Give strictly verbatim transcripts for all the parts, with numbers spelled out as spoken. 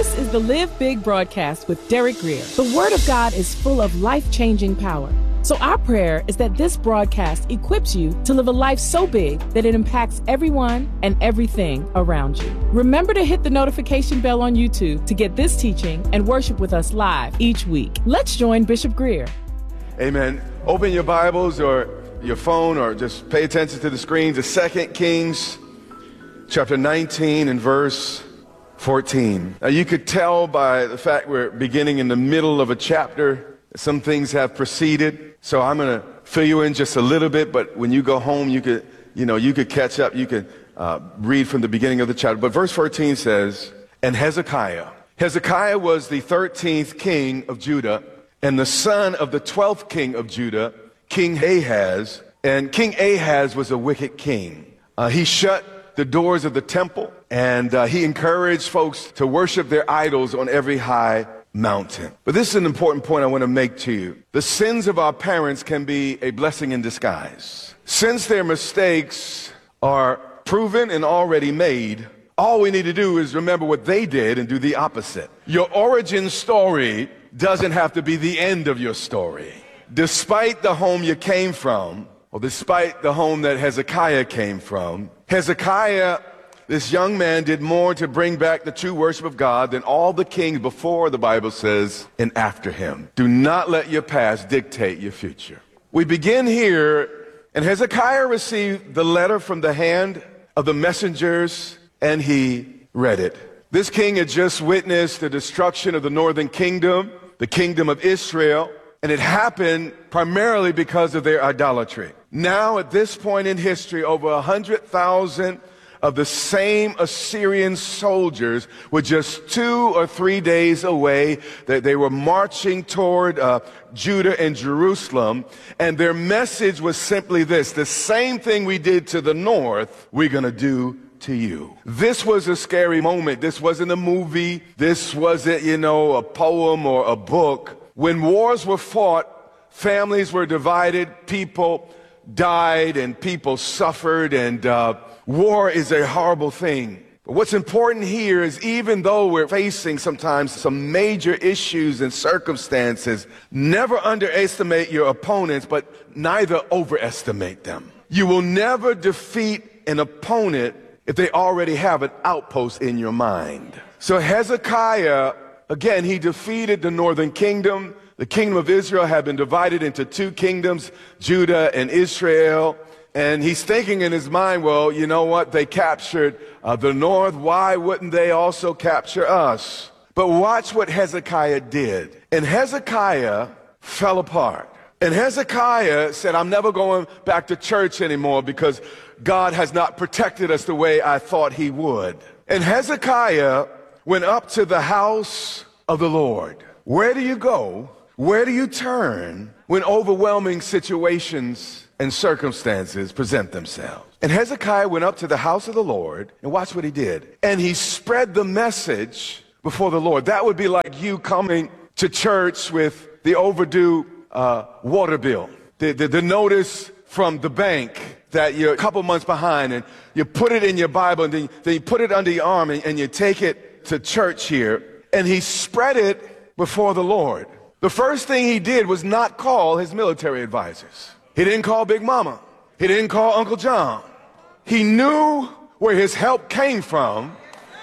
This is the Live Big broadcast with Derek Grier. The Word of God is full of life-changing power. So our prayer is that this broadcast equips you to live a life so big that it impacts everyone and everything around you. Remember to hit the notification bell on YouTube to get this teaching and worship with us live each week. Let's join Bishop Grier. Amen. Open your Bibles or your phone or just pay attention to the screens. The Second Kings chapter nineteen and verse fourteen. Now you could tell by the fact we're beginning in the middle of a chapter, some things have preceded. So I'm going to fill you in just a little bit, but when you go home, you could, you know, you could catch up. You could uh, read from the beginning of the chapter. But verse fourteen says, and Hezekiah. Hezekiah was the thirteenth king of Judah and the son of the twelfth king of Judah, King Ahaz. And King Ahaz was a wicked king. Uh, he shut the doors of the temple, and uh, he encouraged folks to worship their idols on every high mountain. But this is an important point I want to make to you. The sins of our parents can be a blessing in disguise. Since their mistakes are proven and already made, all we need to do is remember what they did and do the opposite. Your origin story doesn't have to be the end of your story. Despite the home you came from, or despite the home that Hezekiah came from, Hezekiah, this young man, did more to bring back the true worship of God than all the kings before, the Bible says, and after him. Do not let your past dictate your future. We begin here, and Hezekiah received the letter from the hand of the messengers, and he read it. This king had just witnessed the destruction of the northern kingdom, the kingdom of Israel, and it happened primarily because of their idolatry. Now, at this point in history, over a hundred thousand of the same Assyrian soldiers were just two or three days away. That they were marching toward uh, Judah and Jerusalem, and their message was simply this: the same thing we did to the north, we're going to do to you. This was a scary moment. This wasn't a movie. This wasn't, you know, a poem or a book. When wars were fought, families were divided, people died, and people suffered, and uh, war is a horrible thing. But what's important here is, even though we're facing sometimes some major issues and circumstances, never underestimate your opponents, but neither overestimate them. You will never defeat an opponent if they already have an outpost in your mind. So Hezekiah, again, he defeated the northern kingdom. The kingdom of Israel had been divided into two kingdoms, Judah and Israel. And he's thinking in his mind, well, you know what? They captured uh, the north. Why wouldn't they also capture us? But watch what Hezekiah did. And Hezekiah fell apart. And Hezekiah said, I'm never going back to church anymore because God has not protected us the way I thought he would. And Hezekiah went up to the house of the Lord. Where do you go? Where do you turn when overwhelming situations and circumstances present themselves? And Hezekiah went up to the house of the Lord, and watch what he did. And he spread the message before the Lord. That would be like you coming to church with the overdue uh, water bill, the, the, the notice from the bank that you're a couple months behind, and you put it in your Bible, and then, then you put it under your arm, and, and you take it to church here. And he spread it before the Lord. The first thing he did was not call his military advisors. He didn't call Big Mama. He didn't call Uncle John. He knew where his help came from,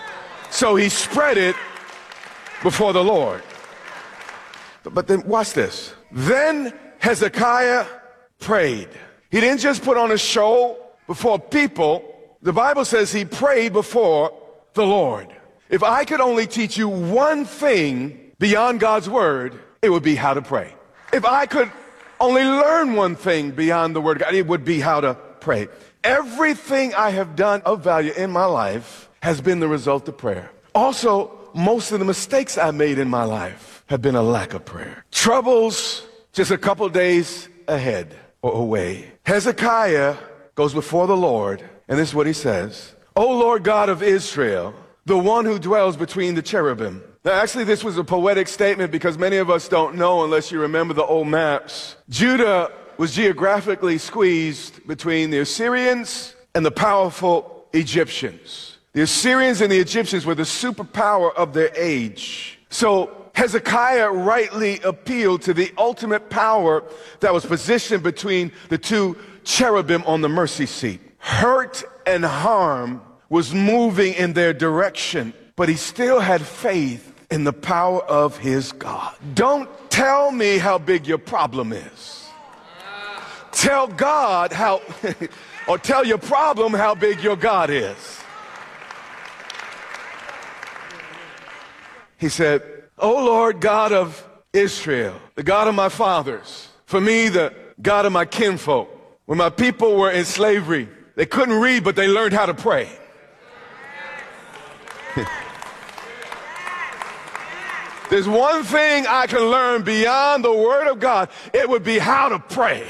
so he spread it before the Lord. But then watch this. Then Hezekiah prayed. He didn't just put on a show before people. The Bible says he prayed before the Lord. If I could only teach you one thing beyond God's word, it would be how to pray. If I could only learn one thing beyond the word of God, it would be how to pray. Everything I have done of value in my life has been the result of prayer. Also, most of the mistakes I made in my life have been a lack of prayer. Troubles just a couple days ahead or away. Hezekiah goes before the Lord, and this is what he says. O Lord God of Israel, the one who dwells between the cherubim. Now, actually, this was a poetic statement because many of us don't know unless you remember the old maps. Judah was geographically squeezed between the Assyrians and the powerful Egyptians. The Assyrians and the Egyptians were the superpower of their age. So Hezekiah rightly appealed to the ultimate power that was positioned between the two cherubim on the mercy seat. Hurt and harm was moving in their direction, but he still had faith in the power of his God. Don't tell me how big your problem is. Tell God how, or tell your problem how big your God is. He said, "O Lord God of Israel, the God of my fathers, for me, the God of my kinfolk, when my people were in slavery, they couldn't read, but they learned how to pray. There's one thing I can learn beyond the Word of God, it would be how to pray."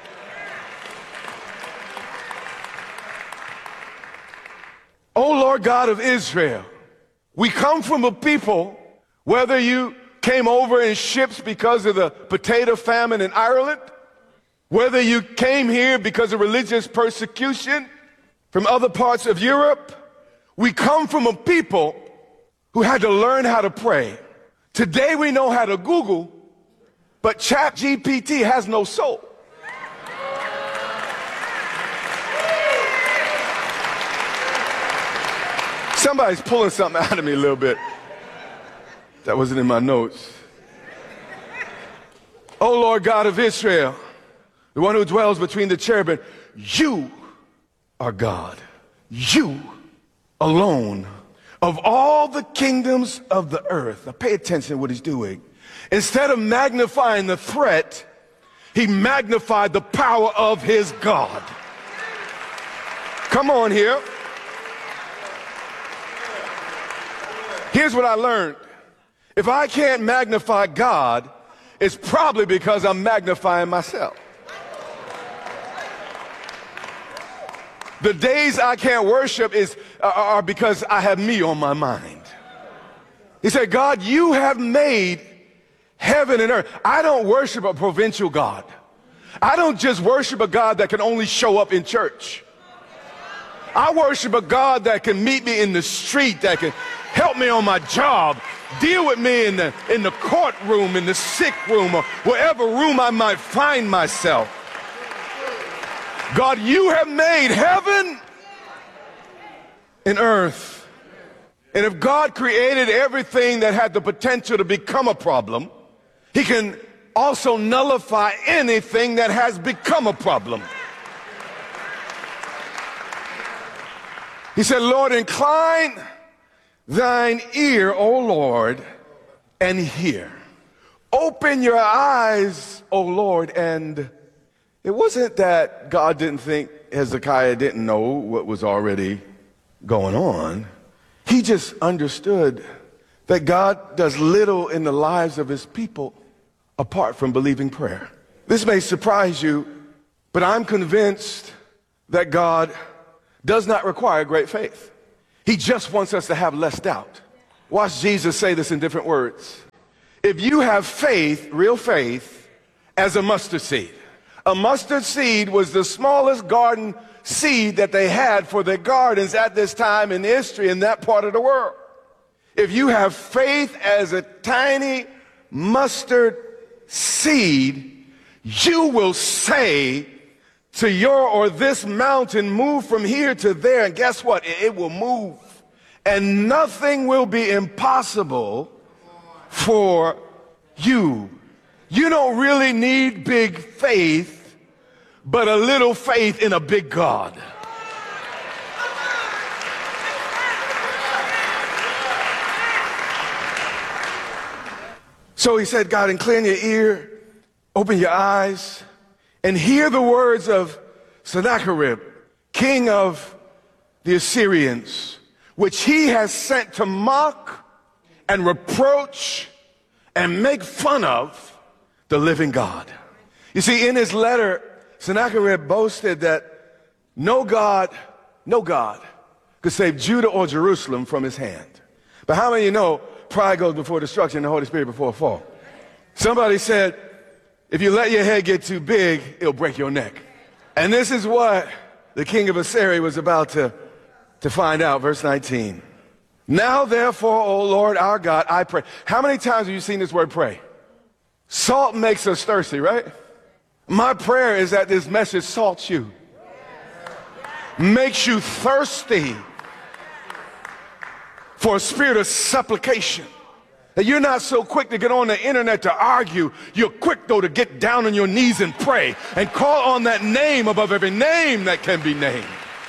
O Lord God of Israel, we come from a people, whether you came over in ships because of the potato famine in Ireland, whether you came here because of religious persecution from other parts of Europe, we come from a people who had to learn how to pray. Today we know how to Google, but Chat G P T has no soul. Somebody's pulling something out of me a little bit. That wasn't in my notes. O Lord God of Israel, the one who dwells between the cherubim, you are God. You alone of all the kingdoms of the earth. Now pay attention to what he's doing. Instead of magnifying the threat, he magnified the power of his God. Come on here. Here's what I learned. If I can't magnify God, it's probably because I'm magnifying myself. The days I can't worship is, uh, are because I have me on my mind. He said, God, you have made heaven and earth. I don't worship a provincial God. I don't just worship a God that can only show up in church. I worship a God that can meet me in the street, that can help me on my job, deal with me in the, in the courtroom, in the sick room, or wherever room I might find myself. God, you have made heaven and earth. And if God created everything that had the potential to become a problem, he can also nullify anything that has become a problem. He said, Lord, incline thine ear, O Lord, and hear. Open your eyes, O Lord, and it wasn't that God didn't think Hezekiah didn't know what was already going on. He just understood that God does little in the lives of his people apart from believing prayer. This may surprise you, but I'm convinced that God does not require great faith. He just wants us to have less doubt. Watch Jesus say this in different words. If you have faith, real faith, as a mustard seed. A mustard seed was the smallest garden seed that they had for their gardens at this time in history in that part of the world. If you have faith as a tiny mustard seed, you will say to your or this mountain, move from here to there, and guess what? It will move. And nothing will be impossible for you. You don't really need big faith, but a little faith in a big God. So he said, God, incline your ear, open your eyes, and hear the words of Sennacherib, king of the Assyrians, which he has sent to mock and reproach and make fun of the living God. You see, in his letter, Sennacherib boasted that no God, no God could save Judah or Jerusalem from his hand. But how many of you know pride goes before destruction and the Holy Spirit before a fall? Somebody said, if you let your head get too big, it'll break your neck. And this is what the king of Assyria was about to to find out. Verse nineteen. Now therefore, O Lord our God, I pray. How many times have you seen this word pray? Salt makes us thirsty, right? My prayer is that this message salts you, makes you thirsty for a spirit of supplication. That you're not so quick to get on the internet to argue. You're quick, though, to get down on your knees and pray and call on that name above every name that can be named.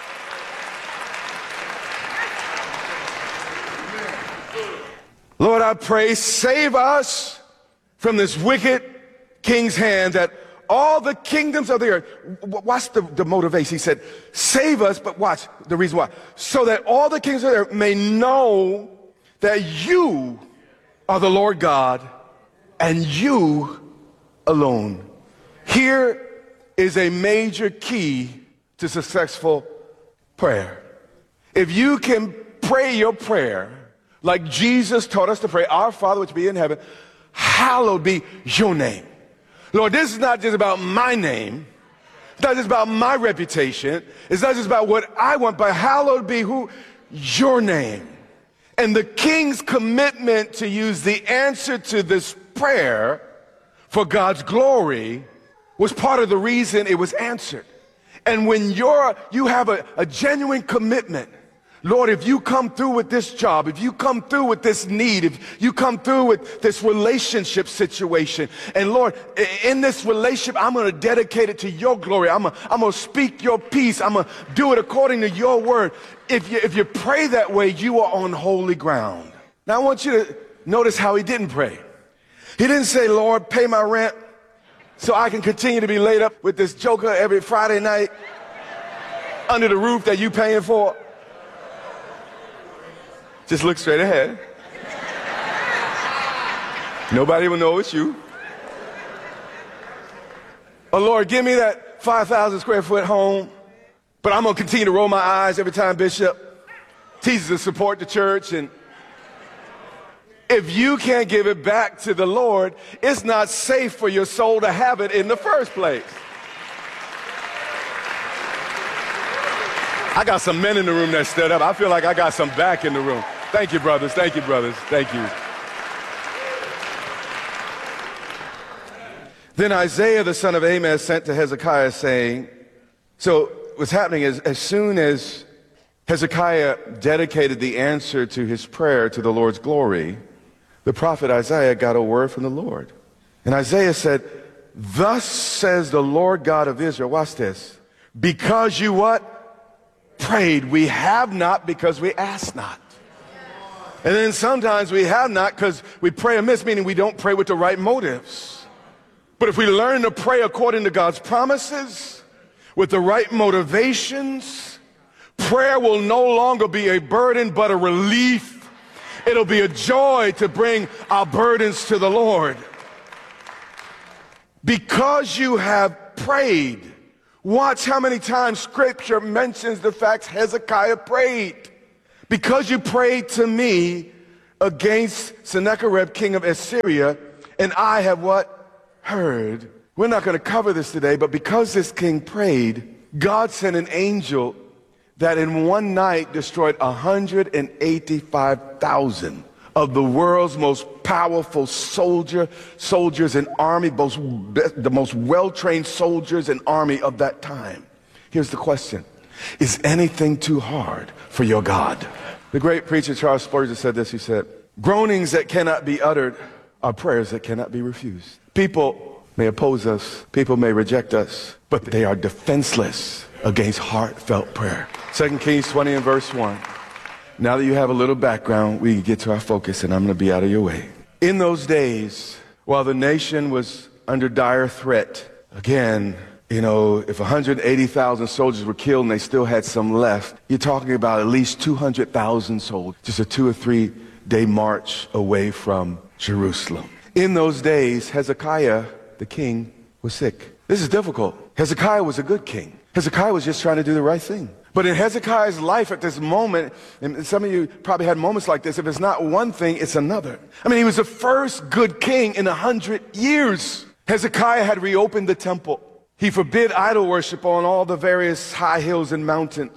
Lord, I pray, save us from this wicked king's hand, that all the kingdoms of the earth, watch the, the motivation. He said, save us, but watch the reason why. So that all the kings of the earth may know that you are the Lord God and you alone. Here is a major key to successful prayer. If you can pray your prayer like Jesus taught us to pray, our Father which be in heaven, hallowed be your name. Lord, this is not just about my name. It's not just about my reputation. It's not just about what I want, but hallowed be who? Your name. And the king's commitment to use the answer to this prayer for God's glory was part of the reason it was answered. And when you're, you have a, a genuine commitment, Lord, if you come through with this job, if you come through with this need, if you come through with this relationship situation, and Lord, in this relationship, I'm going to dedicate it to your glory. I'm going I'm to speak your peace. I'm going to do it according to your word. If you, if you pray that way, you are on holy ground. Now, I want you to notice how he didn't pray. He didn't say, Lord, pay my rent so I can continue to be laid up with this joker every Friday night under the roof that you paying for. Just look straight ahead. Nobody will know it's you. Oh, Lord, give me that five thousand square foot home, but I'm going to continue to roll my eyes every time Bishop teaches to support the church. And if you can't give it back to the Lord, it's not safe for your soul to have it in the first place. I got some men in the room that stood up. I feel like I got some back in the room. Thank you, brothers. Thank you, brothers. Thank you. Then Isaiah, the son of Amos, sent to Hezekiah saying, so what's happening is as soon as Hezekiah dedicated the answer to his prayer to the Lord's glory, the prophet Isaiah got a word from the Lord. And Isaiah said, thus says the Lord God of Israel, watch this, because you what? Prayed, we have not because we ask not. And then sometimes we have not because we pray amiss, meaning we don't pray with the right motives. But if we learn to pray according to God's promises, with the right motivations, prayer will no longer be a burden but a relief. It'll be a joy to bring our burdens to the Lord. Because you have prayed. Watch how many times Scripture mentions the fact Hezekiah prayed. Because you prayed to me against Sennacherib, king of Assyria, and I have what? Heard. We're not going to cover this today, but because this king prayed, God sent an angel that in one night destroyed one hundred eighty-five thousand of the world's most powerful soldier, soldiers and army, most, the most well-trained soldiers and army of that time. Here's the question. Is anything too hard for your God? The great preacher Charles Spurgeon said this. He said, groanings that cannot be uttered are prayers that cannot be refused. People may oppose us. People may reject us, but they are defenseless against heartfelt prayer. Second Kings twenty and verse one. Now that you have a little background, we can get to our focus, and I'm going to be out of your way. In those days, while the nation was under dire threat, again, you know, if one hundred eighty thousand soldiers were killed and they still had some left, you're talking about at least two hundred thousand soldiers, just a two or three day march away from Jerusalem. In those days, Hezekiah, the king, was sick. This is difficult. Hezekiah was a good king. Hezekiah was just trying to do the right thing. But in Hezekiah's life at this moment, and some of you probably had moments like this, if it's not one thing, it's another. I mean, he was the first good king in a hundred years. Hezekiah had reopened the temple. He forbid idol worship on all the various high hills and mountains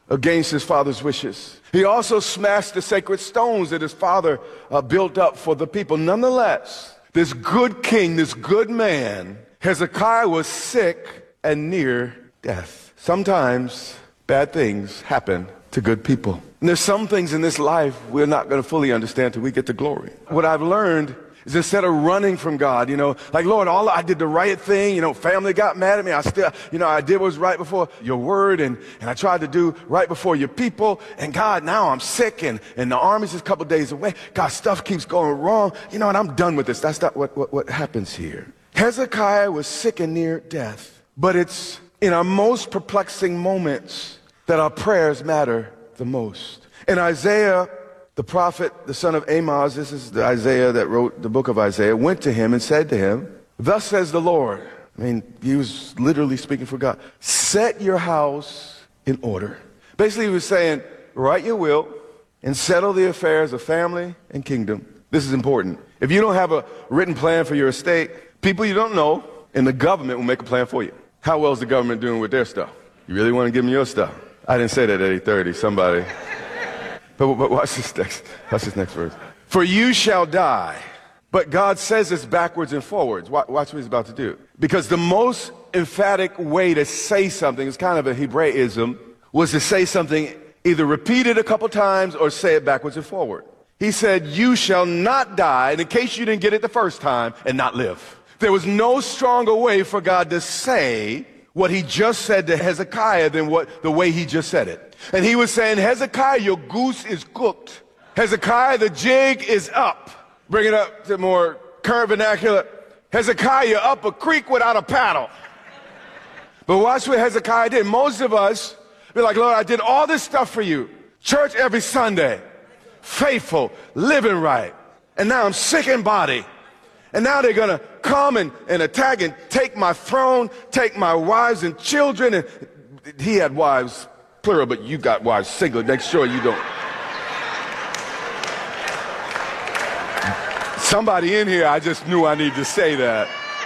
against his father's wishes. He also smashed the sacred stones that his father uh, built up for the people. Nonetheless, this good king, this good man, Hezekiah, was sick and near death. Sometimes bad things happen to good people. And there's some things in this life we're not going to fully understand till we get to glory. What I've learned is instead of running from God, you know, like, Lord, all I did the right thing, you know, family got mad at me. I still, you know, I did what was right before your word, and, and I tried to do right before your people. And God, now I'm sick, and, and the army's just a couple days away. God, stuff keeps going wrong. You know, and I'm done with this. That's not what, what, what happens here. Hezekiah was sick and near death. But it's in our most perplexing moments that our prayers matter the most. In Isaiah, the prophet, the son of Amoz, this is the Isaiah that wrote the book of Isaiah, went to him and said to him, thus says the Lord. I mean, he was literally speaking for God. Set your house in order. Basically, he was saying, write your will and settle the affairs of family and kingdom. This is important. If you don't have a written plan for your estate, people you don't know and the government will make a plan for you. How well is the government doing with their stuff? You really want to give them your stuff? I didn't say that at eight thirty. Somebody. But, but watch this next. Watch this next verse. For you shall die. But God says this backwards and forwards. Watch, watch what he's about to do. Because the most emphatic way to say something, is kind of a Hebraism, was to say something either repeat it a couple times or say it backwards and forward. He said, you shall not die, and in case you didn't get it the first time, and not live. There was no stronger way for God to say what he just said to Hezekiah than what the way he just said it. And he was saying, Hezekiah, your goose is cooked. Hezekiah, the jig is up. Bring it up to more current vernacular. Hezekiah, you're up a creek without a paddle. But watch what Hezekiah did. Most of us be like, Lord, I did all this stuff for you. Church every Sunday. Faithful, living right. And now I'm sick in body. And now they're going to come and, and attack and take my throne, take my wives and children. And he had wives, plural, but you got wives singular. Make sure you don't. Somebody in here, I just knew I needed to say that.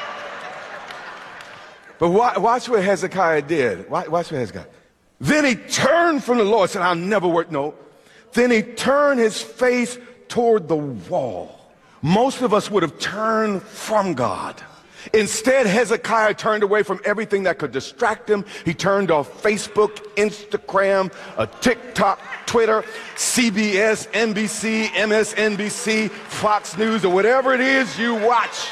But watch, watch what Hezekiah did. Watch, watch what Hezekiah. Then he turned from the Lord, said, I'll never work. No. Then he turned his face toward the wall. Most of us would have turned from God. Instead, Hezekiah turned away from everything that could distract him. He turned off Facebook, Instagram, uh, TikTok, Twitter, C B S, N B C, M S N B C, Fox News, or whatever it is you watch.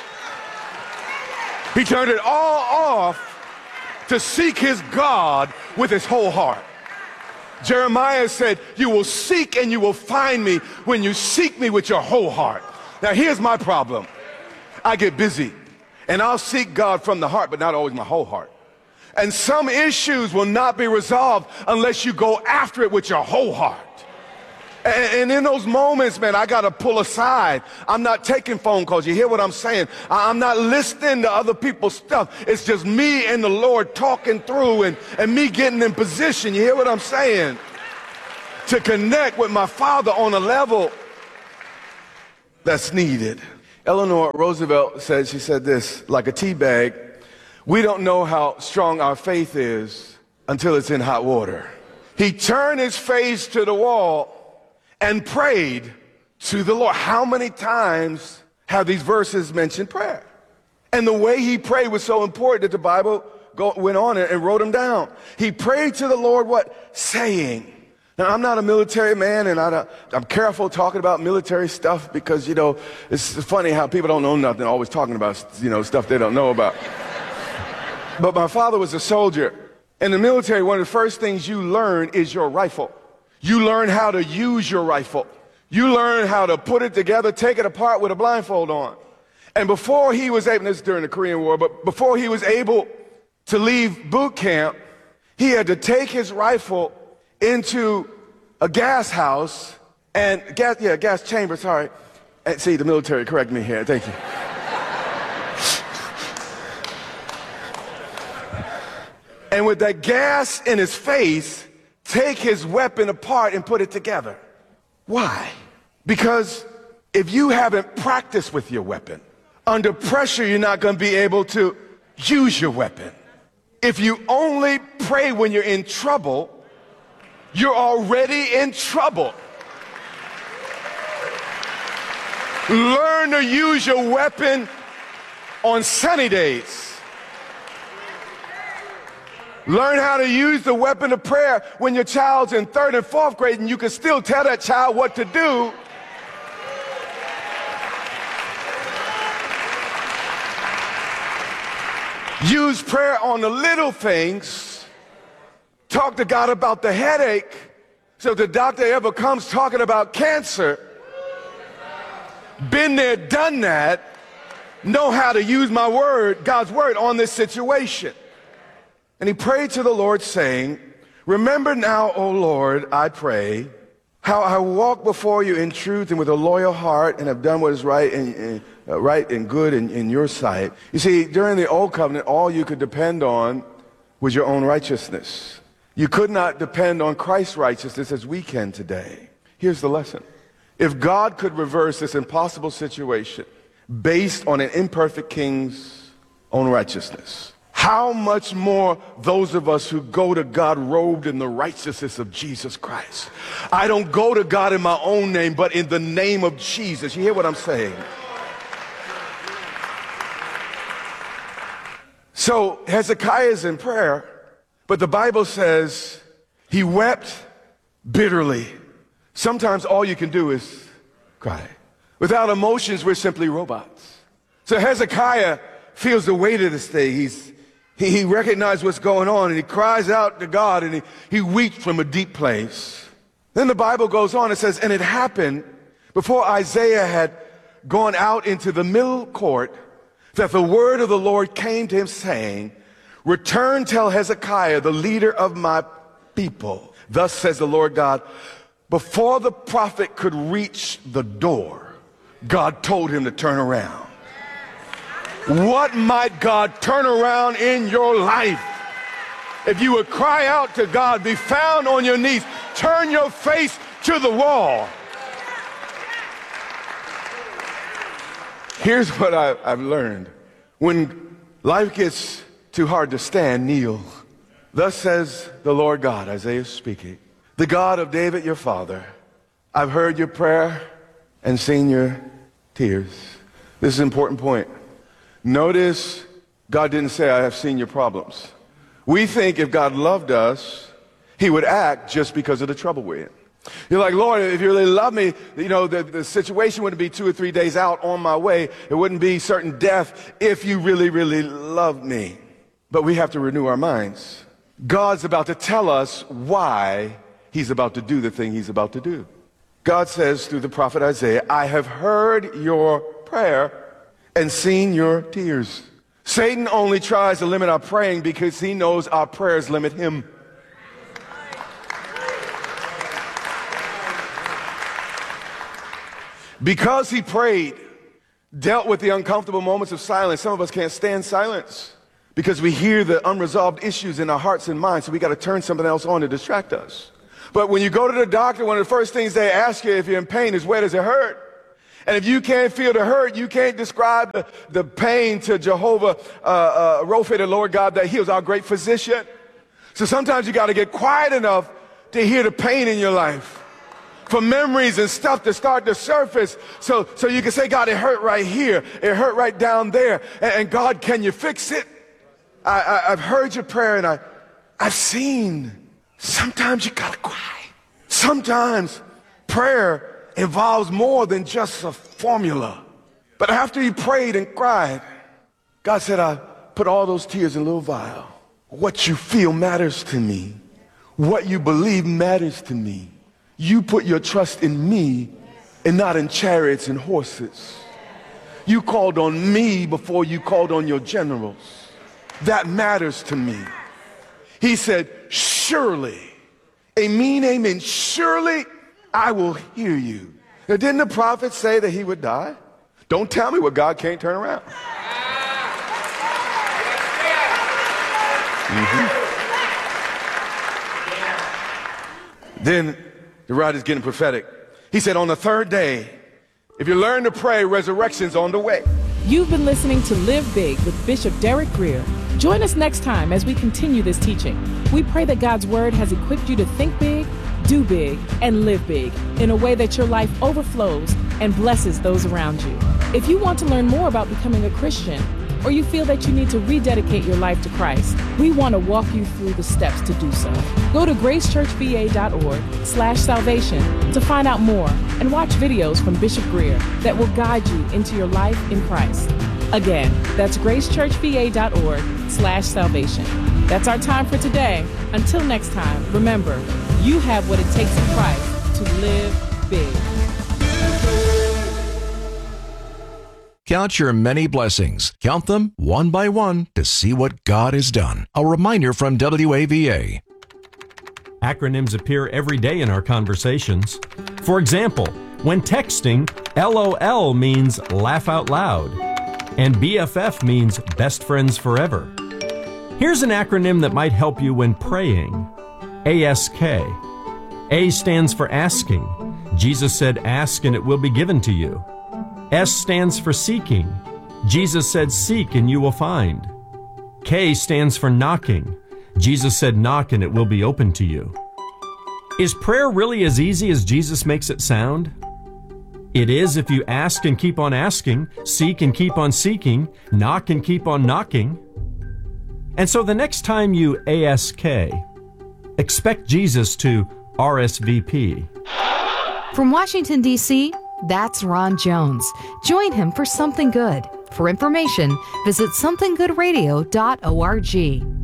He turned it all off to seek his God with his whole heart. Jeremiah said, you will seek and you will find me when you seek me with your whole heart. Now, here's my problem. I get busy, and I'll seek God from the heart, but not always my whole heart. And some issues will not be resolved unless you go after it with your whole heart. And, and in those moments, man, I got to pull aside. I'm not taking phone calls. You hear what I'm saying? I'm not listening to other people's stuff. It's just me and the Lord talking through and, and me getting in position. You hear what I'm saying? To connect with my Father on a level that's needed. Eleanor Roosevelt said, she said this, like a tea bag, we don't know how strong our faith is until it's in hot water. He turned his face to the wall and prayed to the Lord. How many times have these verses mentioned prayer? And the way he prayed was so important that the Bible go, went on and wrote them down. He prayed to the Lord, what? Saying. Now, I'm not a military man, and I I'm careful talking about military stuff because, you know, it's funny how people don't know nothing, always talking about, you know, stuff they don't know about. But my father was a soldier. In the military, one of the first things you learn is your rifle. You learn how to use your rifle. You learn how to put it together, take it apart with a blindfold on. And before he was able, this is during the Korean War, but before he was able to leave boot camp, he had to take his rifle into a gas house and gas, yeah, gas chamber, sorry. And see, the military, correct me here, thank you. And with that gas in his face, take his weapon apart and put it together. Why? Because if you haven't practiced with your weapon, under pressure, you're not going to be able to use your weapon. If you only pray when you're in trouble, you're already in trouble. Learn to use your weapon on sunny days. Learn how to use the weapon of prayer when your child's in third and fourth grade and you can still tell that child what to do. Use prayer on the little things. Talk to God about the headache. So if the doctor ever comes talking about cancer, been there, done that, know how to use my word, God's word, on this situation. And he prayed to the Lord saying, remember now, O Lord, I pray, how I walk before you in truth and with a loyal heart and have done what is right and, and uh, right and good in, in your sight. You see, during the old covenant, all you could depend on was your own righteousness. You could not depend on Christ's righteousness as we can today. Here's the lesson. If God could reverse this impossible situation based on an imperfect king's own righteousness, how much more those of us who go to God robed in the righteousness of Jesus Christ? I don't go to God in my own name, but in the name of Jesus. You hear what I'm saying? So Hezekiah is in prayer, but the Bible says he wept bitterly. Sometimes all you can do is cry. Without emotions, we're simply robots. So Hezekiah feels the weight of this thing. He's He, he recognized what's going on, and he cries out to God, and he, he weeps from a deep place. Then the Bible goes on and says, and it happened before Isaiah had gone out into the middle court that the word of the Lord came to him saying, return, tell Hezekiah, the leader of my people. Thus says the Lord God, before the prophet could reach the door, God told him to turn around. What might God turn around in your life? If you would cry out to God, be found on your knees, turn your face to the wall. Here's what I, I've learned. When life gets too hard to stand, kneel. Thus says the Lord God, Isaiah speaking, the God of David your father, I've heard your prayer and seen your tears. This is an important point. Notice God didn't say, I have seen your problems. We think if God loved us, he would act just because of the trouble we're in. You're like, Lord, if you really love me, you know, the, the situation wouldn't be two or three days out on my way. It wouldn't be certain death if you really, really loved me. But we have to renew our minds. God's about to tell us why he's about to do the thing he's about to do. God says through the prophet Isaiah, I have heard your prayer and seen your tears. Satan only tries to limit our praying because he knows our prayers limit him. Because he prayed, dealt with the uncomfortable moments of silence. Some of us can't stand silence because we hear the unresolved issues in our hearts and minds, so we got to turn something else on to distract us. But when you go to the doctor, one of the first things they ask you if you're in pain is, where does it hurt? And if you can't feel the hurt, you can't describe the, the pain to Jehovah uh, uh, Rophe, the Lord God that heals, our great physician. So sometimes you got to get quiet enough to hear the pain in your life, for memories and stuff to start to surface, so so you can say, God, it hurt right here, it hurt right down there, and, and God, can you fix it? I, I, I've heard your prayer, and I, I've seen. Sometimes you gotta cry. Sometimes prayer involves more than just a formula. But after you prayed and cried, God said, I put all those tears in a little vial. What you feel matters to me. What you believe matters to me. You put your trust in me and not in chariots and horses. You called on me before you called on your generals. That matters to me. He said, surely, amen, amen, surely I will hear you. Now, didn't the prophet say that he would die? Don't tell me what God can't turn around. Mm-hmm. Then the writer's getting prophetic. He said, on the third day, if you learn to pray, resurrection's on the way. You've been listening to Live Big with Bishop Derek Grier. Join us next time as we continue this teaching. We pray that God's word has equipped you to think big, do big, and live big in a way that your life overflows and blesses those around you. If you want to learn more about becoming a Christian, or you feel that you need to rededicate your life to Christ, we want to walk you through the steps to do so. Go to gracechurchva.org slash salvation to find out more and watch videos from Bishop Greer that will guide you into your life in Christ. Again, that's gracechurchva.org slash salvation. That's our time for today. Until next time, remember, you have what it takes in Christ to live big. Count your many blessings. Count them one by one to see what God has done. A reminder from W A V A. Acronyms appear every day in our conversations. For example, when texting, L O L means laugh out loud, and B F F means best friends forever. Here's an acronym that might help you when praying. A S K. A stands for asking. Jesus said, ask and it will be given to you. S stands for seeking. Jesus said, seek and you will find. K stands for knocking. Jesus said, knock and it will be open to you. Is prayer really as easy as Jesus makes it sound? It is if you ask and keep on asking, seek and keep on seeking, knock and keep on knocking. And so the next time you A S K, expect Jesus to R S V P. From Washington, D C, that's Ron Jones. Join him for Something Good. For information, visit something good radio dot org.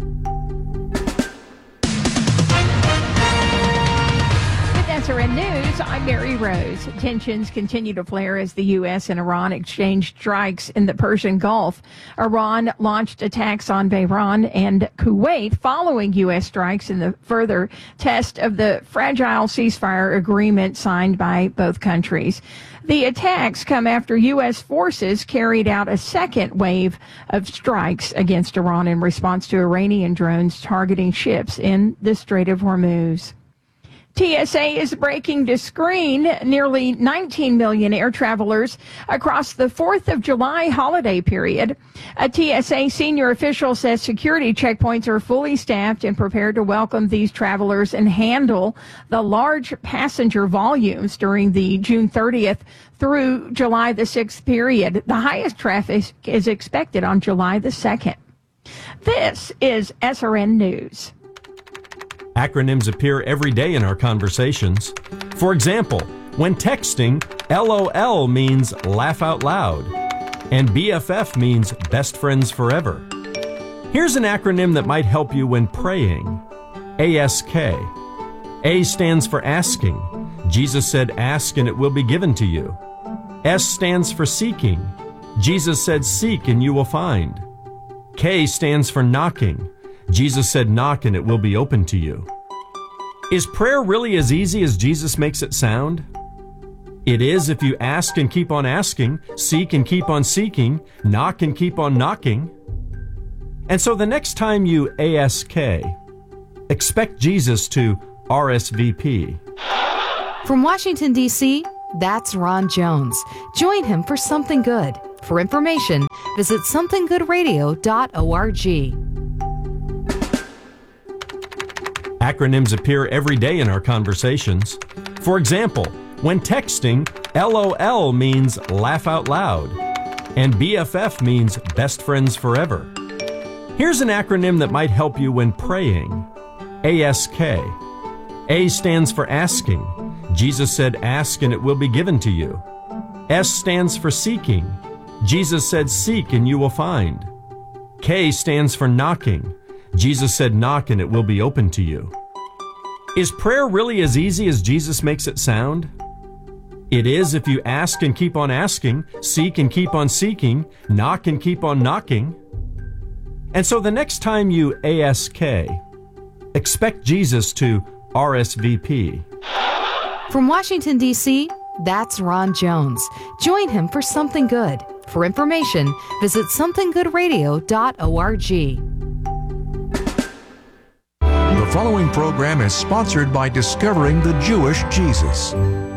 With S R N News, I'm Mary Rose. Tensions continue to flare as the U S and Iran exchanged strikes in the Persian Gulf. Iran launched attacks on Bahrain and Kuwait following U S strikes in the further test of the fragile ceasefire agreement signed by both countries. The attacks come after U S forces carried out a second wave of strikes against Iran in response to Iranian drones targeting ships in the Strait of Hormuz. T S A is breaking to screen nearly nineteen million air travelers across the fourth of July holiday period. A T S A senior official says security checkpoints are fully staffed and prepared to welcome these travelers and handle the large passenger volumes during the June thirtieth through July the sixth period. The highest traffic is expected on July the second. This is S R N News. Acronyms appear every day in our conversations. For example, when texting, L O L means laugh out loud, and B F F means best friends forever. Here's an acronym that might help you when praying. A S K. A stands for asking. Jesus said, ask and it will be given to you. S stands for seeking. Jesus said, seek and you will find. K stands for knocking. Jesus said, knock and it will be open to you. Is prayer really as easy as Jesus makes it sound? It is if you ask and keep on asking, seek and keep on seeking, knock and keep on knocking. And so the next time you A S K, expect Jesus to R S V P. From Washington, D C, that's Ron Jones. Join him for Something Good. For information, visit something good radio dot org. Acronyms appear every day in our conversations. For example, when texting, L O L means laugh out loud, and B F F means best friends forever. Here's an acronym that might help you when praying. A S K. A stands for asking. Jesus said, ask and it will be given to you. S stands for seeking. Jesus said, seek and you will find. K stands for knocking. Jesus said, knock and it will be open to you. Is prayer really as easy as Jesus makes it sound? It is if you ask and keep on asking, seek and keep on seeking, knock and keep on knocking. And so the next time you A S K, expect Jesus to R S V P. From Washington, D C, that's Ron Jones. Join him for Something Good. For information, visit something good radio dot org. The following program is sponsored by Discovering the Jewish Jesus.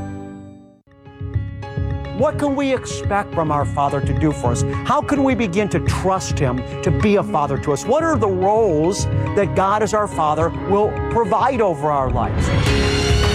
What can we expect from our Father to do for us? How can we begin to trust Him to be a Father to us? What are the roles that God as our Father will provide over our lives?